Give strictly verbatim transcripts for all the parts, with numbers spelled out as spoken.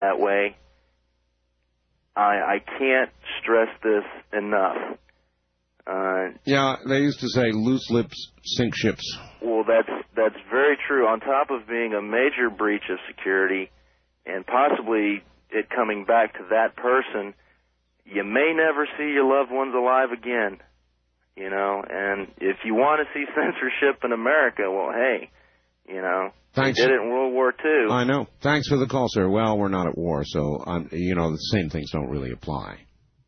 that way. I, I can't stress this enough. Uh, yeah, they used to say loose lips sink ships. Well, that's that's very true. On top of being a major breach of security and possibly it coming back to that person, you may never see your loved ones alive again. You know, and if you want to see censorship in America, well, hey, you know, Thanks. they did it in World War Two. I know. Thanks for the call, sir. Well, we're not at war, so, I'm, you know, the same things don't really apply.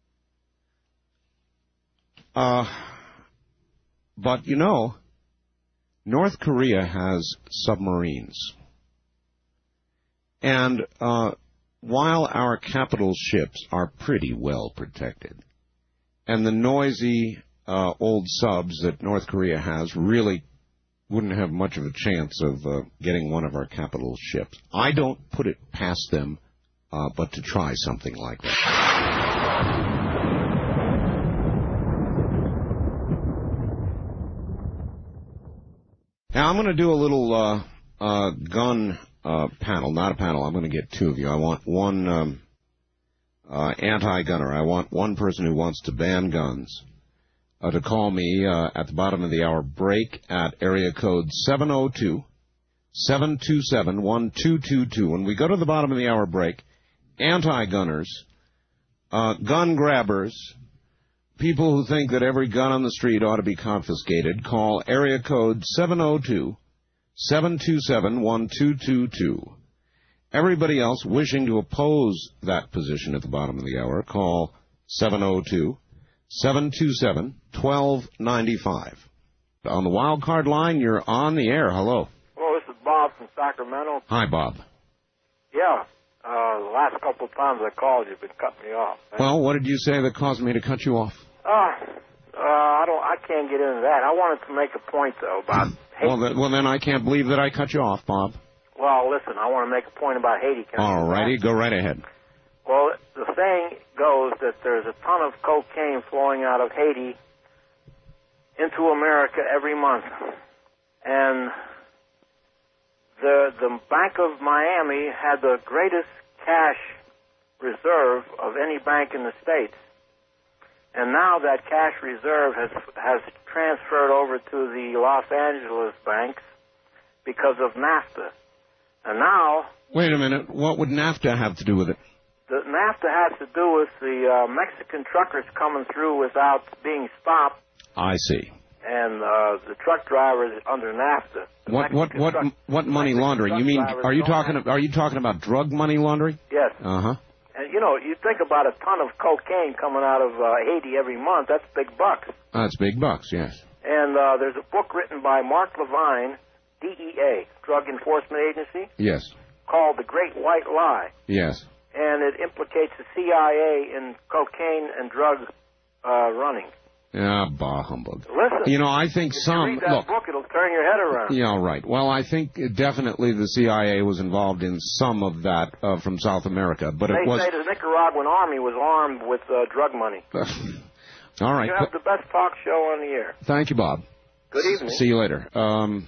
Uh, but, you know, North Korea has submarines. And uh, while our capital ships are pretty well protected, and the noisy uh, old subs that North Korea has really wouldn't have much of a chance of uh, getting one of our capital ships, I don't put it past them uh, but to try something like that. Now, I'm going to do a little uh, uh, gun uh, panel, not a panel. I'm going to get two of you. I want one um, uh, anti-gunner. I want one person who wants to ban guns uh, to call me uh, at the bottom of the hour break at area code seven oh two, seven two seven, one two two two. When we go to the bottom of the hour break, anti-gunners, uh, gun grabbers, people who think that every gun on the street ought to be confiscated, call area code seven oh two, seven two seven, one two two two. Everybody else wishing to oppose that position at the bottom of the hour, call seven oh two, seven two seven, one two nine five. On the wild card line, you're on the air. Hello. Well, this is Bob from Sacramento. Hi, Bob. Yeah. Uh, the last couple of times I called, you've been cutting me off. Man. Well, what did you say that caused me to cut you off? Uh, uh, I don't. I can't get into that. I wanted to make a point, though, about Haiti. Well, th- well, then I can't believe that I cut you off, Bob. Well, listen, I want to make a point about Haiti. Can All righty, go right ahead. Well, the saying goes that there's a ton of cocaine flowing out of Haiti into America every month. And the the Bank of Miami had the greatest cash reserve of any bank in the States. And now that cash reserve has has transferred over to the Los Angeles banks because of NAFTA. And now... Wait a minute. What would NAFTA have to do with it? The NAFTA has to do with the uh, Mexican truckers coming through without being stopped. I see. And uh, the truck drivers under NAFTA. What what what truck, what money Mexican laundering? You mean are you talking are you talking about drug money laundering? Yes. Uh huh. And you know, you think about a ton of cocaine coming out of uh, Haiti every month. That's big bucks. That's big bucks. Yes. And uh, there's a book written by Mark Levine, D E A, Drug Enforcement Agency. Yes. Called The Great White Lie. Yes. And it implicates the C I A in cocaine and drug uh, running. Yeah, bah humbug. Listen, you know, I think if some... you read that look, book, it'll turn your head around. Yeah, right. Well, I think definitely the C I A was involved in some of that uh, from South America, but they it was... say the Nicaraguan army was armed with uh, drug money. All right. You have the best talk show on the air. Thank you, Bob. Good evening. See you later. Um,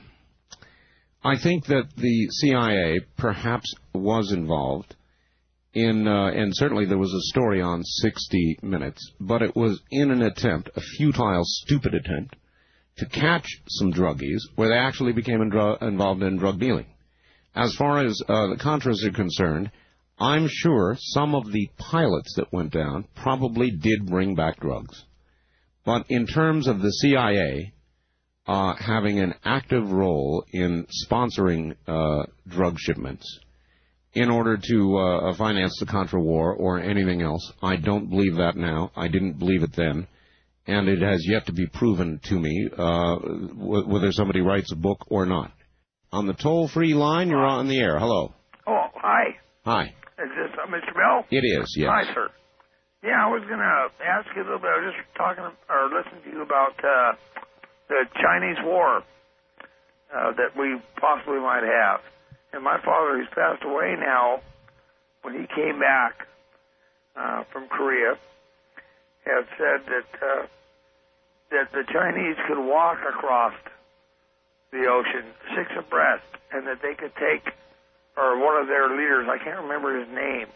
I think that the C I A perhaps was involved in, uh, and certainly there was a story on sixty minutes, but it was in an attempt, a futile, stupid attempt, to catch some druggies where they actually became in dr- involved in drug dealing. As far as uh, the Contras are concerned, I'm sure some of the pilots that went down probably did bring back drugs. But in terms of the C I A uh, having an active role in sponsoring uh, drug shipments, in order to uh, finance the Contra War or anything else. I don't believe that now. I didn't believe it then. And it has yet to be proven to me uh, w- whether somebody writes a book or not. On the toll-free line, you're on the air. Hello. Oh, hi. Hi. Is this uh, Mister Bell? It is, yes. Hi, sir. Yeah, I was going to ask you a little bit. I was just talking or listening to you about uh, the Chinese war uh, that we possibly might have. And my father, who's passed away now, when he came back uh, from Korea, had said that uh, that the Chinese could walk across the ocean six abreast, and that they could take, or one of their leaders, I can't remember his name,